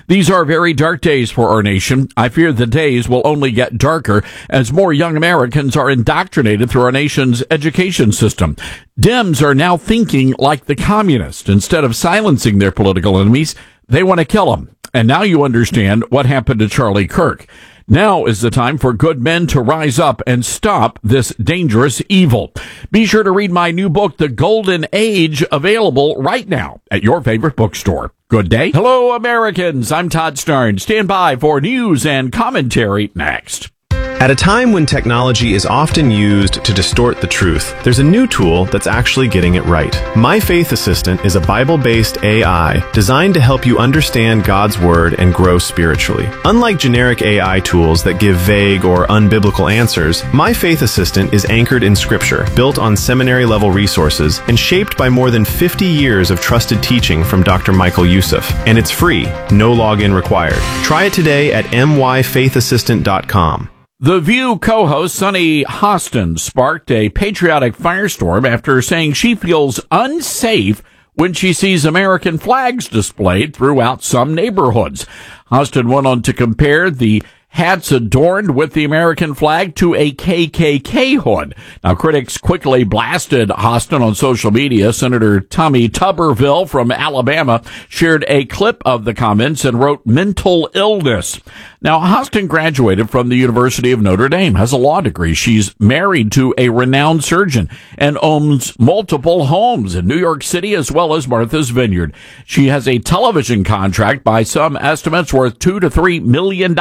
These are very dark days for our nation. I fear the days will only get darker as more young Americans are indoctrinated through our nation's education system. Dems are now thinking like the communists. Instead of silencing their political enemies, they want to kill them. And now you understand what happened to Charlie Kirk. Now is the time for good men to rise up and stop this dangerous evil. Be sure to read my new book, The Golden Age, available right now at your favorite bookstore. Good day. Hello, Americans. I'm Todd Starn. Stand by for news and commentary next. At a time when technology is often used to distort the truth, there's a new tool that's actually getting it right. My Faith Assistant is a Bible-based AI designed to help you understand God's Word and grow spiritually. Unlike generic AI tools that give vague or unbiblical answers, My Faith Assistant is anchored in Scripture, built on seminary-level resources, and shaped by more than 50 years of trusted teaching from Dr. Michael Youssef. And it's free, no login required. Try it today at myfaithassistant.com. The View co-host Sunny Hostin sparked a patriotic firestorm after saying she feels unsafe when she sees American flags displayed throughout some neighborhoods. Hostin went on to compare the hats adorned with the American flag to a KKK hood. Now, critics quickly blasted Hostin on social media. Senator Tommy Tuberville from Alabama shared a clip of the comments and wrote mental illness. Now, Hostin graduated from the University of Notre Dame, has a law degree. She's married to a renowned surgeon and owns multiple homes in New York City as well as Martha's Vineyard. She has a television contract by some estimates worth $2 to $3 million.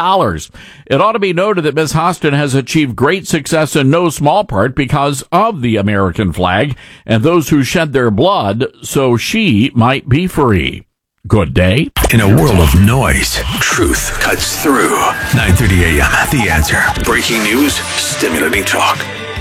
It ought to be noted that Ms. Hostin has achieved great success in no small part because of the American flag and those who shed their blood so she might be free. Good day. In a world of noise, truth cuts through. 9:30 a.m. The Answer. Breaking news, stimulating talk.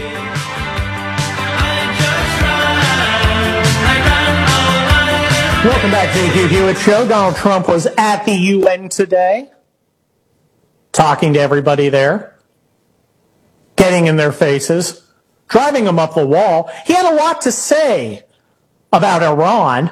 Welcome back to the Hugh Hewitt Show. Donald Trump was at the UN today, talking to everybody there, getting in their faces, driving them up the wall. He had a lot to say about Iran.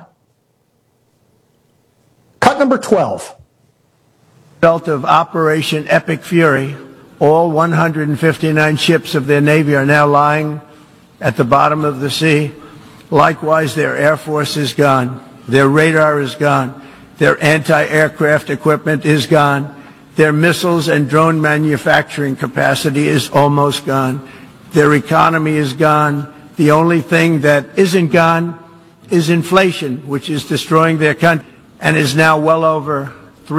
Cut number 12. Result of Operation Epic Fury, all 159 ships of their Navy are now lying at the bottom of the sea. Likewise, their Air Force is gone. Their radar is gone. Their anti-aircraft equipment is gone. Their missiles and drone manufacturing capacity is almost gone. Their economy is gone. The only thing that isn't gone is inflation, which is destroying their country and is now well over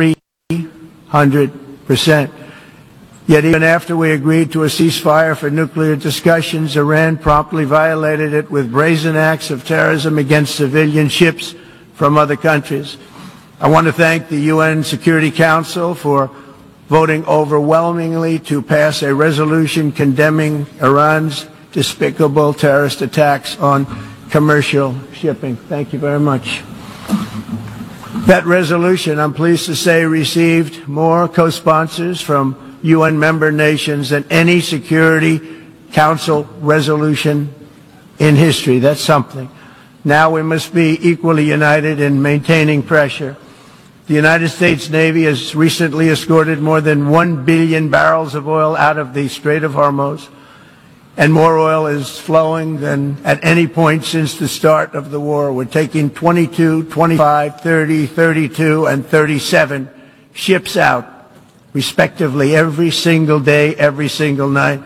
300%. Yet even after we agreed to a ceasefire for nuclear discussions, Iran promptly violated it with brazen acts of terrorism against civilian ships from other countries. I want to thank the UN Security Council for voting overwhelmingly to pass a resolution condemning Iran's despicable terrorist attacks on commercial shipping. Thank you very much. That resolution, I'm pleased to say, received more co-sponsors from UN member nations than any Security Council resolution in history. That's something. Now we must be equally united in maintaining pressure. The United States Navy has recently escorted more than 1 billion barrels of oil out of the Strait of Hormuz, and more oil is flowing than at any point since the start of the war. We're taking 22, 25, 30, 32, and 37 ships out, respectively, every single day, every single night.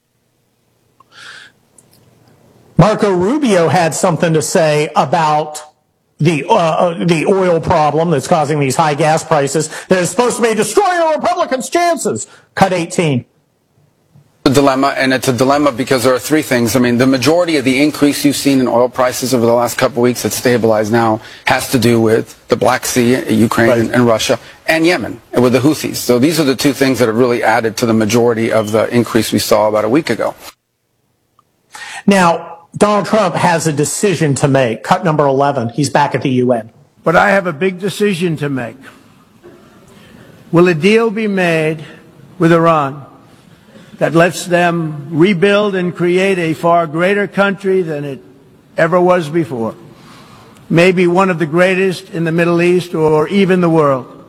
Marco Rubio had something to say about the oil problem that's causing these high gas prices that is supposed to be destroying the Republicans' chances. Cut 18. A dilemma, and it's a dilemma because there are three things. I mean, the majority of the increase you've seen in oil prices over the last couple of weeks that's stabilized now has to do with the Black Sea, Ukraine, and Russia, and Yemen, and with the Houthis. So these are the two things that have really added to the majority of the increase we saw about a week ago. Now, Donald Trump has a decision to make. Cut number 11. He's back at the UN. But I have a big decision to make. Will a deal be made with Iran that lets them rebuild and create a far greater country than it ever was before? Maybe one of the greatest in the Middle East or even the world.